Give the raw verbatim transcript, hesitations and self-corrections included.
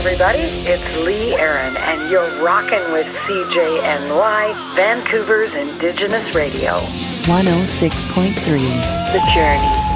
everybody. It's Lee Aaron, and you're rocking with C J N Y, Vancouver's Indigenous Radio. one oh six point three The Journey.